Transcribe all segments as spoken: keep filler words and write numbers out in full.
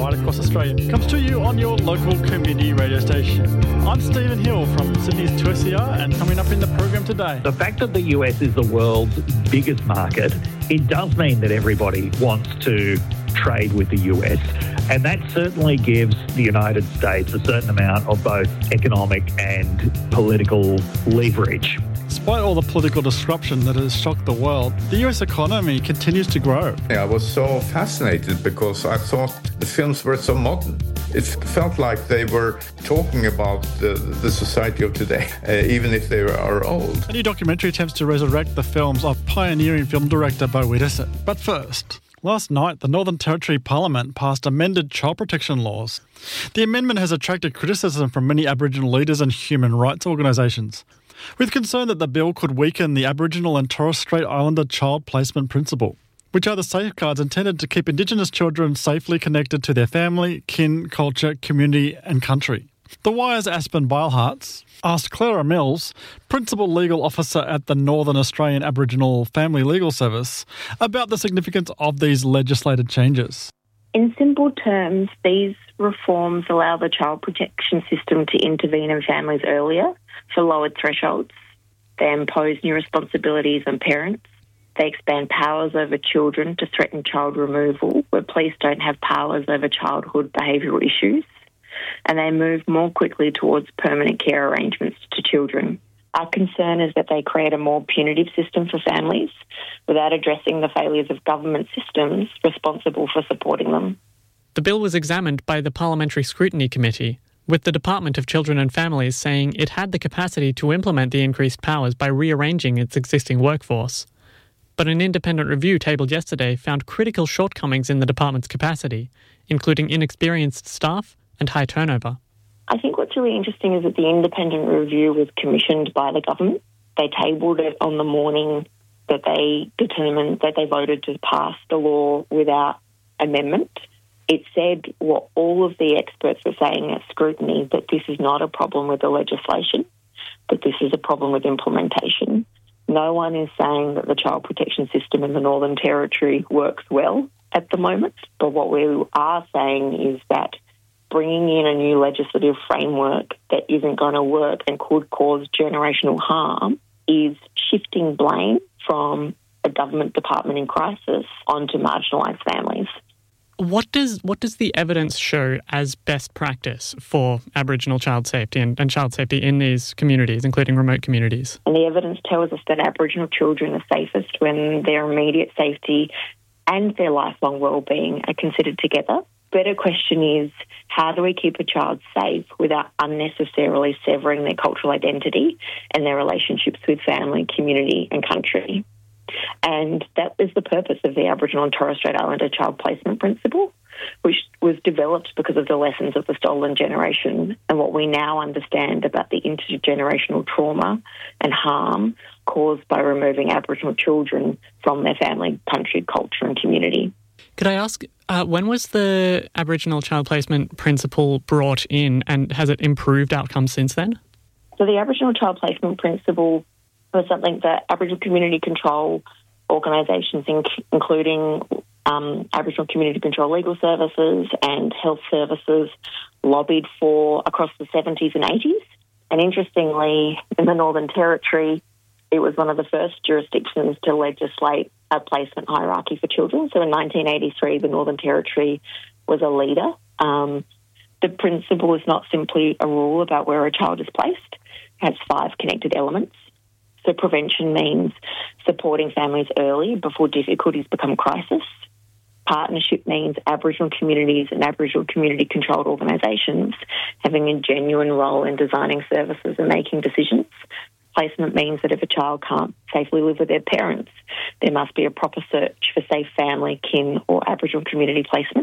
right across Australia comes to you on your local community radio station. I'm Stephen Hill from Sydney's two S E R, and coming up in the program today. The fact that the U S is the world's biggest market, it does mean that everybody wants to trade with the U S, and that certainly gives the United States a certain amount of both economic and political leverage. Despite all the political disruption that has shocked the world, the U S economy continues to grow. Yeah, I was so fascinated because I thought the films were so modern. It felt like they were talking about the, the society of today, uh, even if they are old. A new documentary attempts to resurrect the films of pioneering film director Bo Widdowson. But first, last night, the Northern Territory Parliament passed amended child protection laws. The amendment has attracted criticism from many Aboriginal leaders and human rights organisations, with concern that the bill could weaken the Aboriginal and Torres Strait Islander child placement principle, which are the safeguards intended to keep Indigenous children safely connected to their family, kin, culture, community and country. The Wire's Aspen Beilhartz asked Clara Mills, Principal Legal Officer at the Northern Australian Aboriginal Family Legal Service, about the significance of these legislated changes. In simple terms, these reforms allow the child protection system to intervene in families earlier for lowered thresholds. They impose new responsibilities on parents. They expand powers over children to threaten child removal, where police don't have powers over childhood behavioural issues. And they move more quickly towards permanent care arrangements to children. Our concern is that they create a more punitive system for families without addressing the failures of government systems responsible for supporting them. The bill was examined by the Parliamentary Scrutiny Committee, with the Department of Children and Families saying it had the capacity to implement the increased powers by rearranging its existing workforce. But an independent review tabled yesterday found critical shortcomings in the department's capacity, including inexperienced staff and high turnover. I think what's really interesting is that the independent review was commissioned by the government. They tabled it on the morning that they determined that they voted to pass the law without amendment. It said what all of the experts were saying at scrutiny, that this is not a problem with the legislation, but this is a problem with implementation. No one is saying that the child protection system in the Northern Territory works well at the moment, but what we are saying is that bringing in a new legislative framework that isn't going to work and could cause generational harm is shifting blame from a government department in crisis onto marginalised families. What does what does the evidence show as best practice for Aboriginal child safety and, and child safety in these communities, including remote communities? And the evidence tells us that Aboriginal children are safest when their immediate safety and their lifelong well-being are considered together. Better question is, how do we keep a child safe without unnecessarily severing their cultural identity and their relationships with family, community and country? And that is the purpose of the Aboriginal and Torres Strait Islander child placement principle, which was developed because of the lessons of the stolen generation and what we now understand about the intergenerational trauma and harm caused by removing Aboriginal children from their family, country, culture and community. Could I ask, uh, when was the Aboriginal child placement principle brought in, and has it improved outcomes since then? So the Aboriginal child placement principle was something that Aboriginal community control organisations, inc- including um, Aboriginal Community Control Legal Services and Health Services, lobbied for across the seventies and eighties. And interestingly, in the Northern Territory, it was one of the first jurisdictions to legislate a placement hierarchy for children. So in nineteen eighty-three, the Northern Territory was a leader. Um, the principle is not simply a rule about where a child is placed. It has five connected elements. So prevention means supporting families early before difficulties become crisis. Partnership means Aboriginal communities and Aboriginal community-controlled organisations having a genuine role in designing services and making decisions. Placement means that if a child can't safely live with their parents, there must be a proper search for safe family, kin or Aboriginal community placements.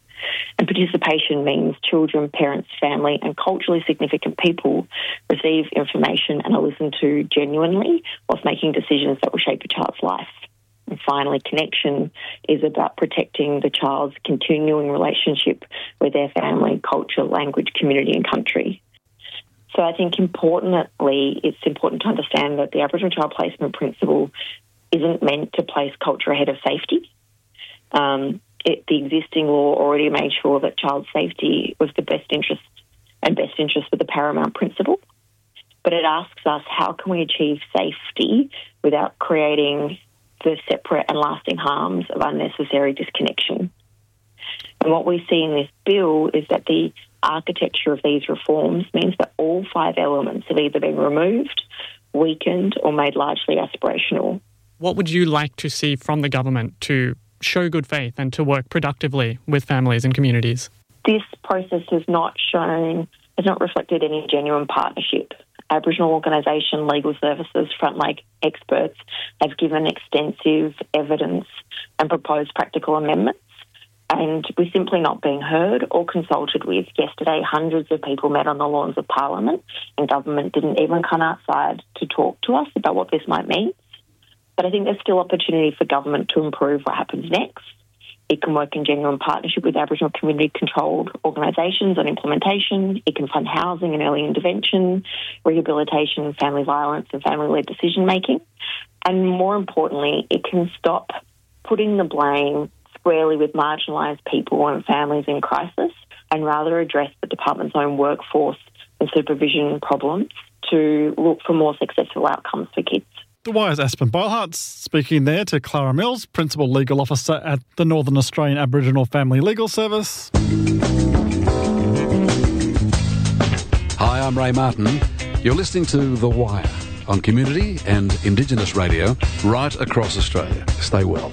And participation means children, parents, family and culturally significant people receive information and are listened to genuinely whilst making decisions that will shape a child's life. And finally, connection is about protecting the child's continuing relationship with their family, culture, language, community and country. So I think importantly, it's important to understand that the Aboriginal child placement principle isn't meant to place culture ahead of safety. Um, it, the existing law already made sure that child safety was the best interest and best interest with the paramount principle. But it asks us, how can we achieve safety without creating the separate and lasting harms of unnecessary disconnection? And what we see in this bill is that the architecture of these reforms means that all five elements have either been removed, weakened, or made largely aspirational. What would you like to see from the government to show good faith and to work productively with families and communities? This process has not shown, has not reflected any genuine partnership. Aboriginal organisation, legal services, frontline experts have given extensive evidence and proposed practical amendments, and we're simply not being heard or consulted with. Yesterday, hundreds of people met on the lawns of Parliament, and government didn't even come outside to talk to us about what this might mean. But I think there's still opportunity for government to improve what happens next. It can work in genuine partnership with Aboriginal community-controlled organisations on implementation. It can fund housing and early intervention, rehabilitation, family violence and family-led decision-making. And more importantly, it can stop putting the blame squarely with marginalised people and families in crisis and rather address the department's own workforce and supervision problems to look for more successful outcomes for kids. The Wire's Aspen Beilhartz speaking there to Clara Mills, Principal Legal Officer at the Northern Australian Aboriginal Family Legal Service. Hi, I'm Ray Martin. You're listening to The Wire on Community and Indigenous Radio right across Australia. Stay well.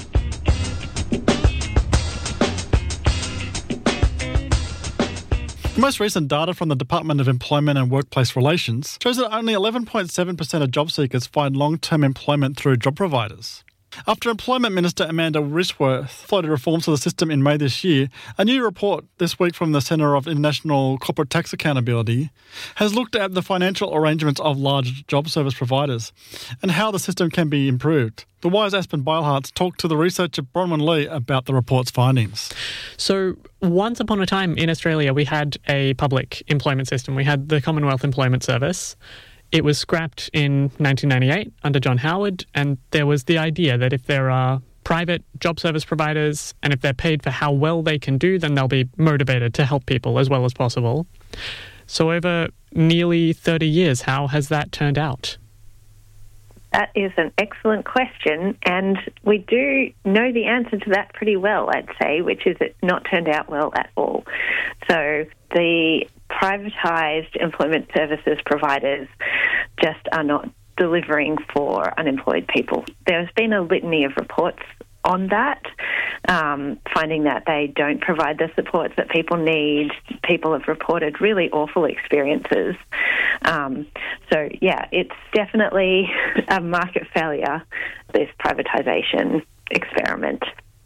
The most recent data from the Department of Employment and Workplace Relations shows that only eleven point seven percent of job seekers find long-term employment through job providers. After Employment Minister Amanda Rishworth floated reforms to the system in May this year, a new report this week from the Centre of International Corporate Tax Accountability has looked at the financial arrangements of large job service providers and how the system can be improved. The Wire's Aspen Beilhartz talked to the researcher Bronwyn Lee about the report's findings. So once upon a time in Australia, we had a public employment system. We had the Commonwealth Employment Service. It was scrapped in nineteen ninety-eight under John Howard, and there was the idea that if there are private job service providers and if they're paid for how well they can do, then they'll be motivated to help people as well as possible. So over nearly thirty years, how has that turned out? That is an excellent question, and we do know the answer to that pretty well, I'd say, which is it's not turned out well at all. So the privatised employment services providers just are not delivering for unemployed people. There's been a litany of reports on that, um, finding that they don't provide the supports that people need. People have reported really awful experiences. Um, so, yeah, it's definitely a market failure, this privatisation experiment.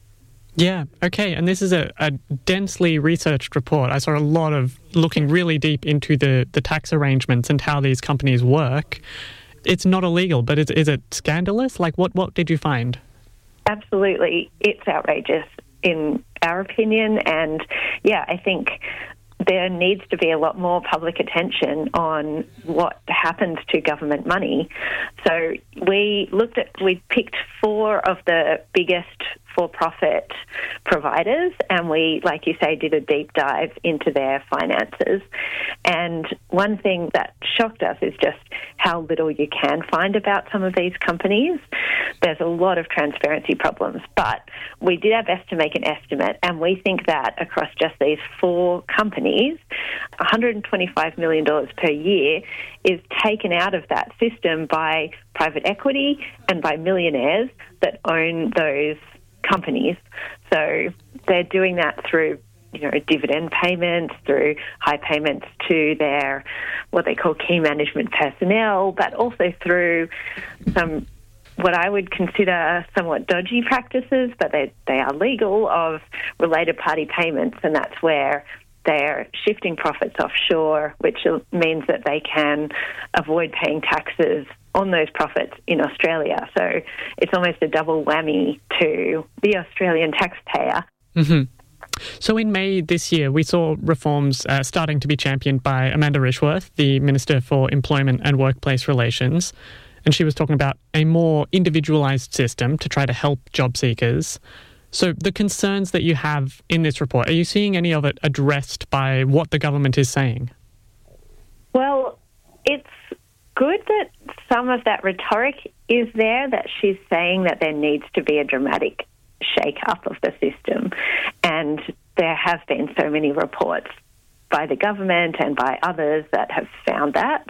Yeah, okay, and this is a, a densely researched report. I saw a lot of looking really deep into the, the tax arrangements and how these companies work. It's not illegal, but is, is it scandalous? Like, what, what did you find? Absolutely. It's outrageous in our opinion. And, yeah, I think there needs to be a lot more public attention on what happens to government money. So we looked at, we picked four of the biggest for-profit providers, and we, like you say, did a deep dive into their finances. And one thing that shocked us is just how little you can find about some of these companies. There's a lot of transparency problems, but we did our best to make an estimate, and we think that across just these four companies, one hundred twenty-five million dollars per year is taken out of that system by private equity and by millionaires that own those companies. So they're doing that through, you know, dividend payments, through high payments to their, what they call key management personnel, but also through some, what I would consider somewhat dodgy practices, but they, they are legal, of related party payments, and that's where they're shifting profits offshore, which means that they can avoid paying taxes on those profits in Australia. So it's almost a double whammy to the Australian taxpayer. Mm-hmm. So in May this year, we saw reforms uh, starting to be championed by Amanda Rishworth, the Minister for Employment and Workplace Relations, and she was talking about a more individualised system to try to help job seekers. So the concerns that you have in this report, are you seeing any of it addressed by what the government is saying? Well, it's good that some of that rhetoric is there, that she's saying that there needs to be a dramatic shake-up of the system. And there have been so many reports by the government and by others that have found that.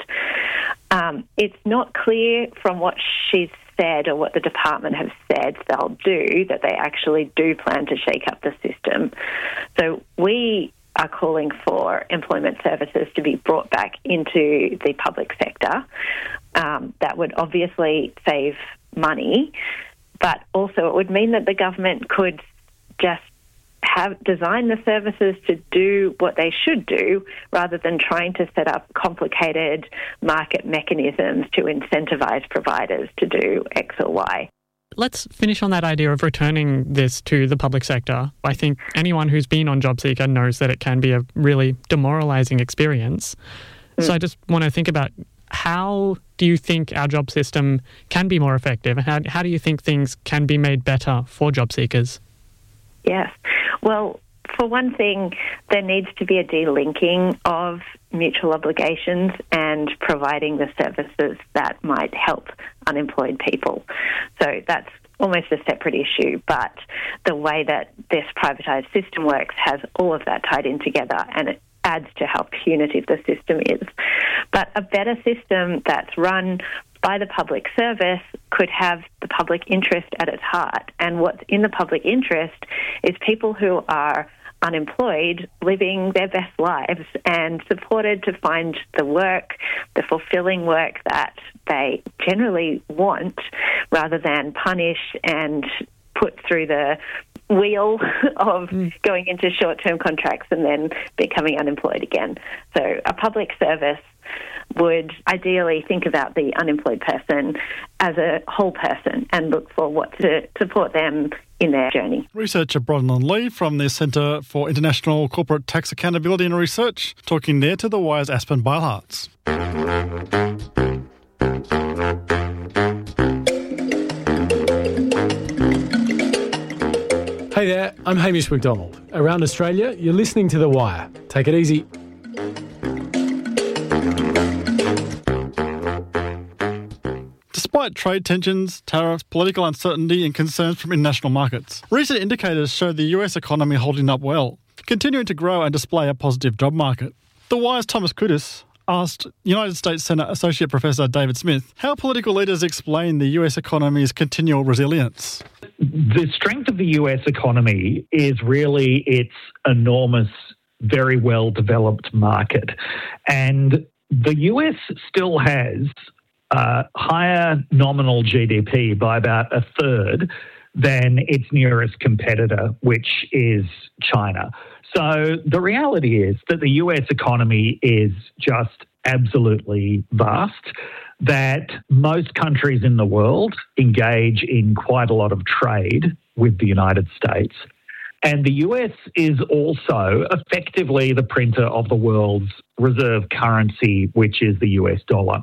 Um, it's not clear from what she's said or what the department have said they'll do that they actually do plan to shake up the system. So we are calling for employment services to be brought back into the public sector. Um, that would obviously save money, but also it would mean that the government could just have design the services to do what they should do rather than trying to set up complicated market mechanisms to incentivise providers to do X or Y. Let's finish on that idea of returning this to the public sector. I think anyone who's been on JobSeeker knows that it can be a really demoralising experience. Mm. So I just want to think about, how do you think our job system can be more effective? How, how do you think things can be made better for job seekers? Yes. Well, for one thing, there needs to be a delinking of mutual obligations and providing the services that might help unemployed people. So that's almost a separate issue, but the way that this privatised system works has all of that tied in together, and it adds to how punitive the system is. But a better system that's run by the public service could have the public interest at its heart. And what's in the public interest is people who are unemployed living their best lives and supported to find the work, the fulfilling work that they generally want, rather than punish and put through the wheel of mm. going into short-term contracts and then becoming unemployed again. So a public service would ideally think about the unemployed person as a whole person and look for what to support them in their journey. Researcher Bronwyn Lee from the Centre for International Corporate Tax Accountability and Research, talking there to The Wire's Aspen Beilhartz. Hey there, I'm Hamish McDonald. Around Australia, you're listening to The Wire. Take it easy. Despite trade tensions, tariffs, political uncertainty and concerns from international markets, recent indicators show the U S economy holding up well, continuing to grow and display a positive job market. The Wire's Thomas Kudis asked United States Senate Associate Professor David Smith how political leaders explain the U S economy's continual resilience. The strength of the U S economy is really its enormous, very well-developed market. And the U S still has uh, higher nominal G D P by about a third than its nearest competitor, which is China. So the reality is that the U S economy is just absolutely vast, that most countries in the world engage in quite a lot of trade with the United States. And the U S is also effectively the printer of the world's reserve currency, which is the U S dollar.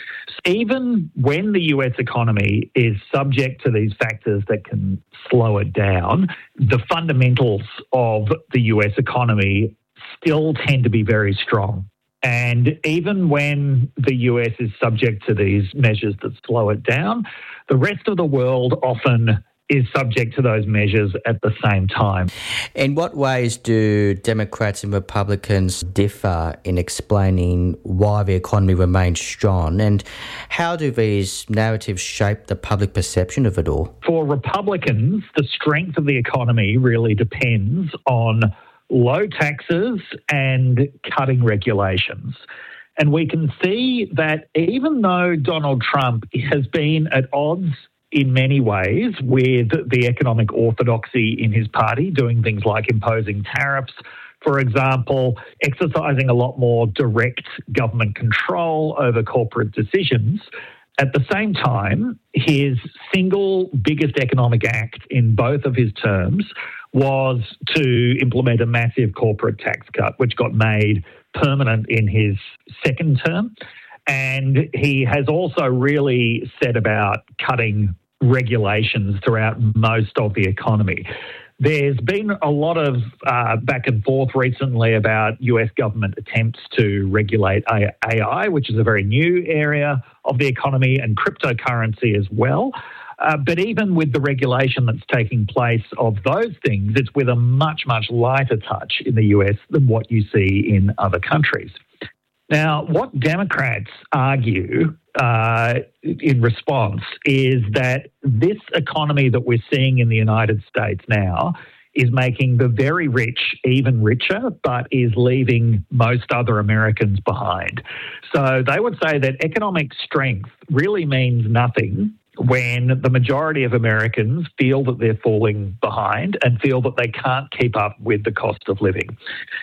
Even when the U S economy is subject to these factors that can slow it down, the fundamentals of the U S economy still tend to be very strong. And even when the U S is subject to these measures that slow it down, the rest of the world often is subject to those measures at the same time. In what ways do Democrats and Republicans differ in explaining why the economy remains strong, and how do these narratives shape the public perception of it all? For Republicans, the strength of the economy really depends on low taxes and cutting regulations. And we can see that even though Donald Trump has been at odds in many ways with the economic orthodoxy in his party, doing things like imposing tariffs, for example, exercising a lot more direct government control over corporate decisions. At the same time, his single biggest economic act in both of his terms was to implement a massive corporate tax cut, which got made permanent in his second term. And he has also really set about cutting regulations throughout most of the economy. There's been a lot of uh, back and forth recently about U S government attempts to regulate A I, which is a very new area of the economy, and cryptocurrency as well. Uh, but even with the regulation that's taking place of those things, it's with a much, much lighter touch in the U S than what you see in other countries. Now, what Democrats argue uh, in response is that this economy that we're seeing in the United States now is making the very rich even richer, but is leaving most other Americans behind. So they would say that economic strength really means nothing when the majority of Americans feel that they're falling behind and feel that they can't keep up with the cost of living.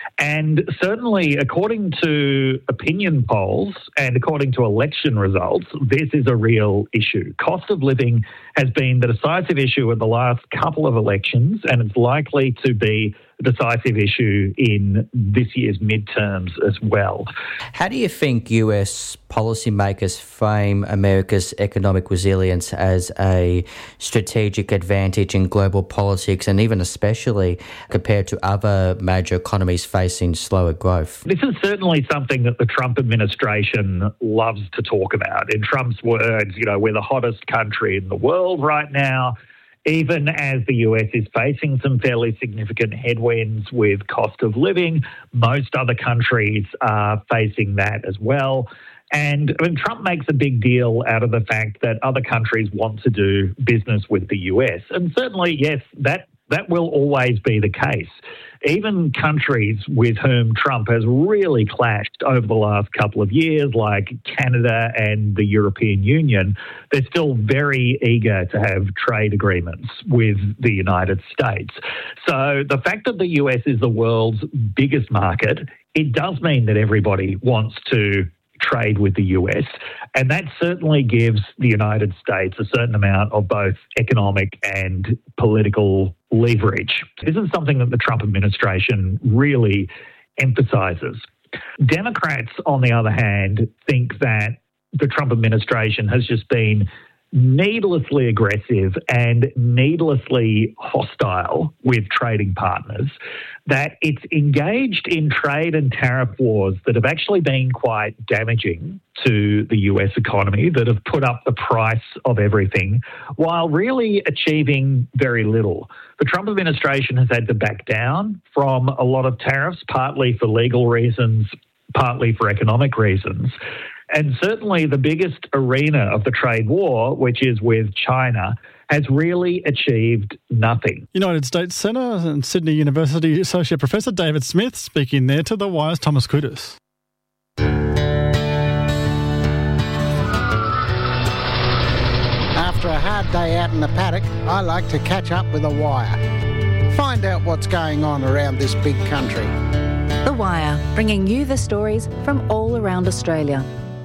And certainly, according to opinion polls and according to election results, this is a real issue. Cost of living has been the decisive issue in the last couple of elections, and it's likely to be a decisive issue in this year's midterms as well. How do you think U S policymakers frame America's economic resilience as a strategic advantage in global politics, and even especially compared to other major economies facing slower growth? This is certainly something that the Trump administration loves to talk about. In Trump's words, you know, we're the hottest country in the world right now. Even as the U S is facing some fairly significant headwinds with cost of living, most other countries are facing that as well. And I mean, Trump makes a big deal out of the fact that other countries want to do business with the U S. And certainly, yes, that that will always be the case. Even countries with whom Trump has really clashed over the last couple of years, like Canada and the European Union, they're still very eager to have trade agreements with the United States. So the fact that the U S is the world's biggest market, it does mean that everybody wants to trade with the U S, and that certainly gives the United States a certain amount of both economic and political leverage. This is something that the Trump administration really emphasises. Democrats, on the other hand, think that the Trump administration has just been needlessly aggressive and needlessly hostile with trading partners, that it's engaged in trade and tariff wars that have actually been quite damaging to the U S economy, that have put up the price of everything while really achieving very little. The Trump administration has had to back down from a lot of tariffs, partly for legal reasons, partly for economic reasons. And certainly the biggest arena of the trade war, which is with China, has really achieved nothing. United States Senator and Sydney University Associate Professor David Smith speaking there to The Wire's Thomas Kudus. After a hard day out in the paddock, I like to catch up with The Wire. Find out what's going on around this big country. The Wire, bringing you the stories from all around Australia.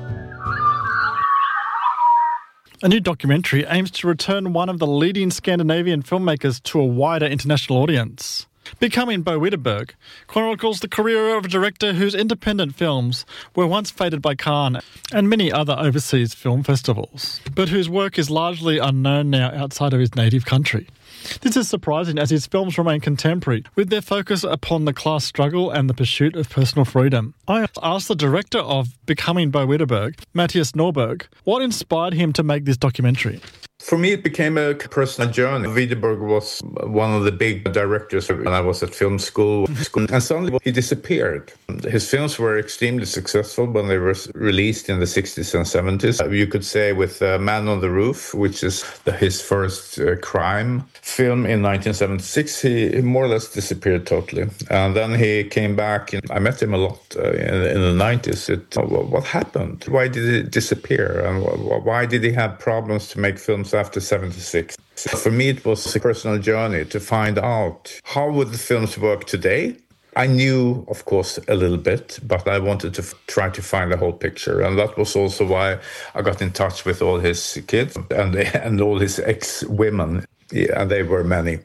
A new documentary aims to return one of the leading Scandinavian filmmakers to a wider international audience. Becoming Bo Widerberg chronicles the career of a director whose independent films were once feted by Cannes and many other overseas film festivals, but whose work is largely unknown now outside of his native country. This is surprising as his films remain contemporary, with their focus upon the class struggle and the pursuit of personal freedom. I asked the director of Becoming Bo Widerberg, Matthias Norberg, what inspired him to make this documentary. For me, it became a personal journey. Widerberg was one of the big directors when I was at film school, and suddenly he disappeared. His films were extremely successful when they were released in the sixties and seventies. You could say with uh, Man on the Roof, which is the, his first uh, crime film in nineteen seventy-six, he, he more or less disappeared totally. And then he came back, and I met him a lot uh, in, in the nineties. It, what happened? Why did he disappear? And why did he have problems to make films after seventy-six? For me, it was a personal journey to find out how would the films work today. I knew, of course, a little bit, but I wanted to f- try to find the whole picture. And that was also why I got in touch with all his kids and, and all his ex-women. Yeah, and they were many.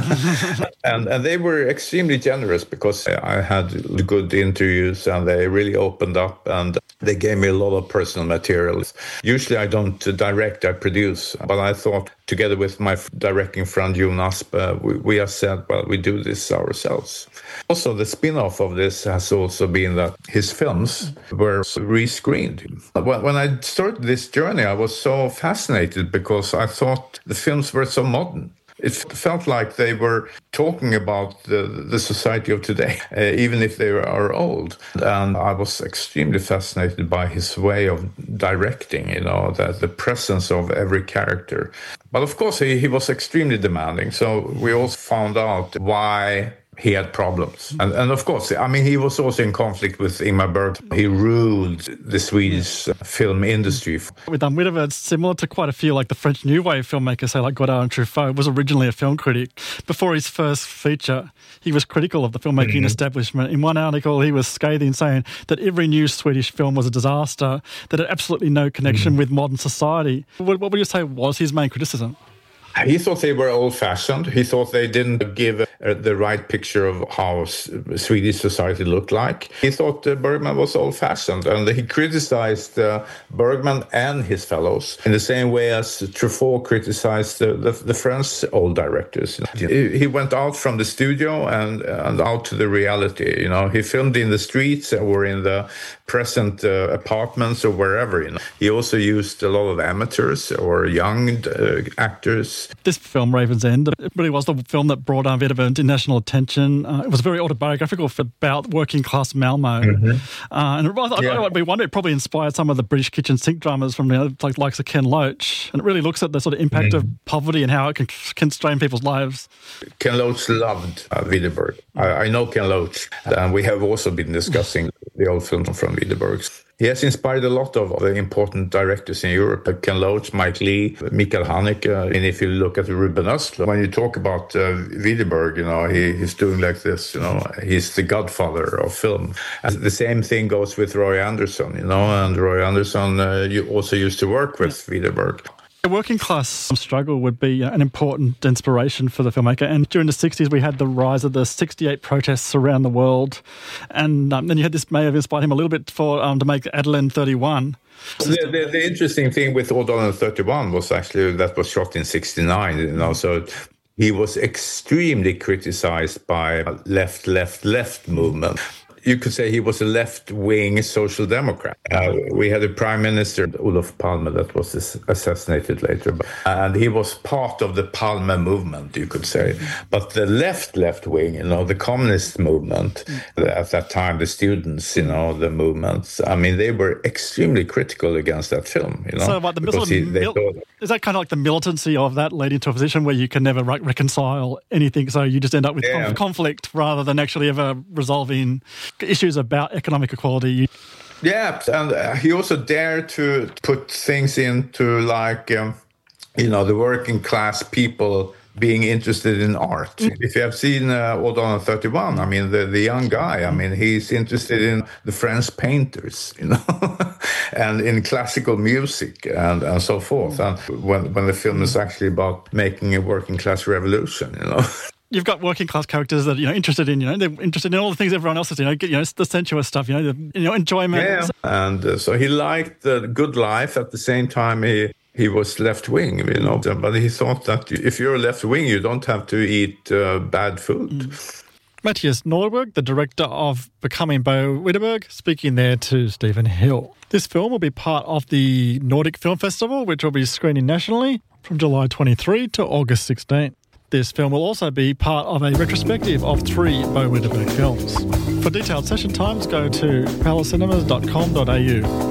and and they were extremely generous because I had good interviews and they really opened up and they gave me a lot of personal materials. Usually I don't direct, I produce. But I thought, together with my directing friend Jon Aspe, we, we have said, well, we do this ourselves. Also, the spin-off of this has also been that his films were re-screened. When I started this journey, I was so fascinated because I thought the films were so modern. It felt like they were talking about the, the society of today, uh, even if they are old. And I was extremely fascinated by his way of directing, you know, the, the presence of every character. But of course, he, he was extremely demanding. So we also found out why he had problems. And, and of course, I mean, he was also in conflict with Ingmar Bergman. He ruled the Swedish uh, film industry. With um, Widerberg, it's similar to quite a few, like the French New Wave filmmakers, say like Godard and Truffaut, was originally a film critic. Before his first feature, he was critical of the filmmaking mm-hmm. establishment. In one article, he was scathing, saying that every new Swedish film was a disaster, that had absolutely no connection mm-hmm. with modern society. What, what would you say was his main criticism? He thought they were old-fashioned. He thought they didn't give uh, the right picture of how S- Swedish society looked like. He thought uh, Bergman was old-fashioned, and he criticized uh, Bergman and his fellows in the same way as Truffaut criticized uh, the, the French old directors. He, he went out from the studio and, and out to the reality. You know, he filmed in the streets or in the present uh, apartments or wherever. You know, he also used a lot of amateurs or young uh, actors. This film, Raven's End, it really was the film that brought um, Widerberg into national attention. Uh, it was very autobiographical about working-class Malmö. Mm-hmm. Uh, and I, yeah. I, I wonder, it probably inspired some of the British kitchen sink dramas from, you know, like likes of Ken Loach. And it really looks at the sort of impact mm-hmm. of poverty and how it can constrain people's lives. Ken Loach loved uh, Widerberg. I, I know Ken Loach, and we have also been discussing the old films from Widerberg. He has inspired a lot of the important directors in Europe, like Ken Loach, Mike Leigh, Michael Haneke. And if you look at Ruben Östlund, when you talk about uh, Widerberg, you know, he, he's doing like this, you know, he's the godfather of film. And the same thing goes with Roy Andersson, you know, and Roy Andersson uh, you also used to work with Widerberg. The working class struggle would be an important inspiration for the filmmaker. And during the sixties, we had the rise of the sixty-eight protests around the world. And um, then you had this may have inspired him a little bit for um, to make Ådalen thirty-one. The, the, the interesting thing with Ådalen thirty-one was actually that was shot in sixty-nine, you know, so he was extremely criticized by left, left, left movement. You could say he was a left-wing social democrat. Uh, we had a prime minister, Olof Palme, that was assassinated later. And he was part of the Palme movement, you could say. But the left, left-wing, you know, the communist movement, at that time, the students, you know, the movements, I mean, they were extremely critical against that film, you know. So about the sort of he, mil- thought, is that kind of like the militancy of that leading to a position where you can never re- reconcile anything, so you just end up with yeah. conflict rather than actually ever resolving issues about economic equality? Yeah, and uh, he also dared to put things into like, um, you know, the working class people being interested in art. Mm. If you have seen uh, Ådalen thirty-one, I mean, the, the young guy, I mean, he's interested in the French painters, you know, and in classical music and, and so forth. And when, when the film is actually about making a working class revolution, you know. You've got working class characters that, you know, interested in, you know, they're interested in all the things everyone else is, you know, you know, the sensuous stuff, you know, the, you know, enjoyment. Yeah, and uh, so he liked the good life. At the same time, he he was left-wing, you know, but he thought that if you're left-wing, you don't have to eat uh, bad food. Mm. Matthias Norberg, the director of Becoming Bo Widerberg, speaking there to Stephen Hill. This film will be part of the Nordic Film Festival, which will be screening nationally from July twenty-third to August sixteenth. This film will also be part of a retrospective of three Bo Widerberg films. For detailed session times, go to palace cinemas dot com dot a u.